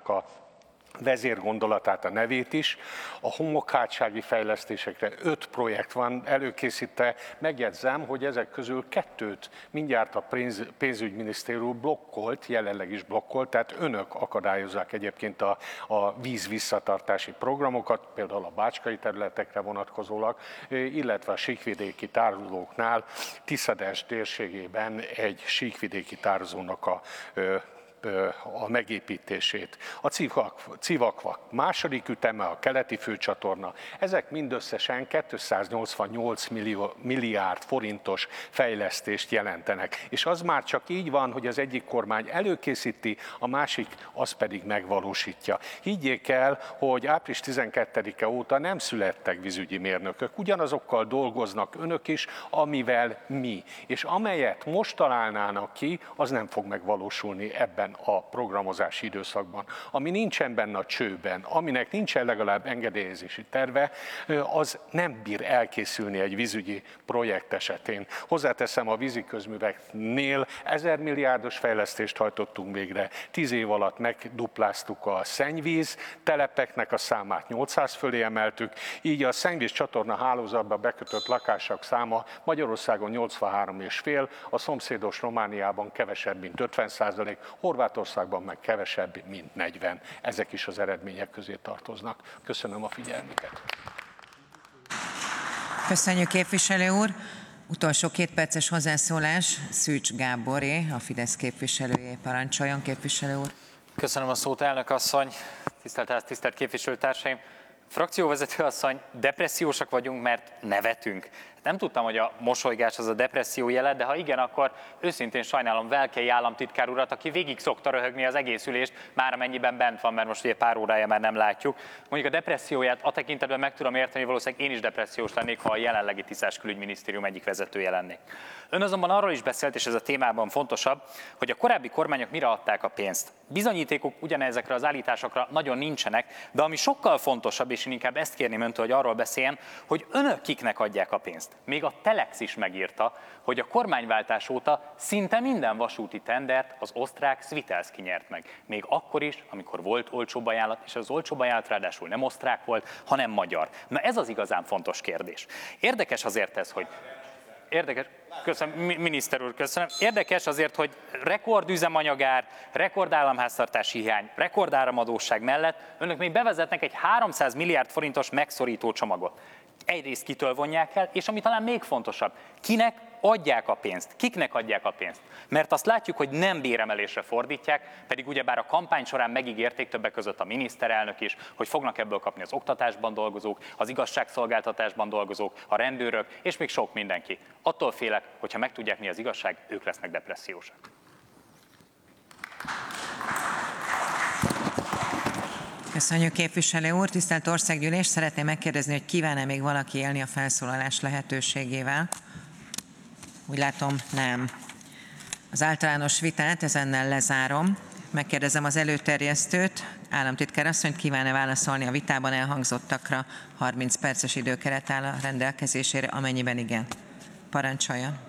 csak a vezérgondolatát, a nevét is. A homokhátsági fejlesztésekre 5 projekt van előkészítve. Megjegyzem, hogy ezek közül 2-t mindjárt a pénzügyminisztérium blokkolt, jelenleg is blokkolt, tehát önök akadályozzák egyébként a víz visszatartási programokat, például a bácskai területekre vonatkozólag, illetve a síkvidéki tárolóknál Tiszadens térségében egy síkvidéki tározónak a megépítését. A Civakvak második üteme, a keleti főcsatorna, ezek mindösszesen 288 milliárd forintos fejlesztést jelentenek. És az már csak így van, hogy az egyik kormány előkészíti, a másik az pedig megvalósítja. Higgyék el, hogy április 12-e óta nem születtek vízügyi mérnökök. Ugyanazokkal dolgoznak önök is, amivel mi. És amelyet most találnának ki, az nem fog megvalósulni ebben a programozási időszakban. Ami nincsen benne a csőben, aminek nincsen legalább engedélyezési terve, az nem bír elkészülni egy vízügyi projekt esetén. Hozzáteszem, a víziközműveknél 1000 milliárdos fejlesztést hajtottunk végre, 10 év alatt megdupláztuk a szennyvíz telepeknek a számát, 800 fölé emeltük, így a szennyvíz csatorna hálózatba bekötött lakások száma Magyarországon 83,5, a szomszédos Romániában kevesebb, mint 50%, Horvátországban meg kevesebb, mint 40. Ezek is az eredmények közé tartoznak. Köszönöm a figyelmüket. Köszönjük, képviselő úr. Utolsó 2 perces hozzászólás Szűcs Gáboré, a Fidesz képviselőjé. Parancsoljon, képviselő úr. Köszönöm a szót, elnök asszony, tisztelt képviselőtársaim. Frakcióvezető asszony, depressziósak vagyunk, mert nevetünk. Nem tudtam, hogy a mosolygás az a depresszió jele, de ha igen, akkor őszintén sajnálom Velkei államtitkár urat, aki végig szokta röhögni az egész ülést, már amennyiben bent van, mert most ugye pár órája már nem látjuk. Mondjuk a depresszióját a tekintetben meg tudom érteni, valószínűleg én is depressziós lennék, ha a jelenlegi Tiszás külügyminisztérium egyik vezetője lennék. Ön azonban arról is beszélt, és ez a témában fontosabb, hogy a korábbi kormányok mire adták a pénzt. Bizonyítékok ugyanezekre az állításokra nagyon nincsenek, de ami sokkal fontosabb, és én inkább ezt kérném öntől, hogy arról beszéljen, hogy önök kiknek adják a pénzt. Még a Telex is megírta, hogy a kormányváltás óta szinte minden vasúti tendert az osztrák Svitelski nyert meg. Még akkor is, amikor volt olcsóbb ajánlat, és az olcsóbb ajánlat ráadásul nem osztrák volt, hanem magyar. Na ez az igazán fontos kérdés. Érdekes azért ez, hogy... Köszönöm, miniszter úr, köszönöm. Érdekes azért, hogy rekordüzemanyagár, rekordállamháztartási hiány, rekordáramadósság mellett önök még bevezetnek egy 300 milliárd forintos megszorító csomagot. Egyrészt kitől vonják el, és ami talán még fontosabb, kinek adják a pénzt, kiknek adják a pénzt. Mert azt látjuk, hogy nem béremelésre fordítják, pedig ugyebár a kampány során megígérték többek között a miniszterelnök is, hogy fognak ebből kapni az oktatásban dolgozók, az igazságszolgáltatásban dolgozók, a rendőrök, és még sok mindenki. Attól félek, hogyha megtudják, mi az igazság, ők lesznek depressziósak. Köszönjük, képviselő úr. Tisztelt Országgyűlés, szeretném megkérdezni, hogy kíván-e még valaki élni a felszólalás lehetőségével? Úgy látom, nem. Az általános vitát ezennel lezárom. Megkérdezem az előterjesztőt, államtitkár asszonyt, kíván-e válaszolni a vitában elhangzottakra? 30 perces időkeret áll a rendelkezésére, amennyiben igen. Parancsoljon.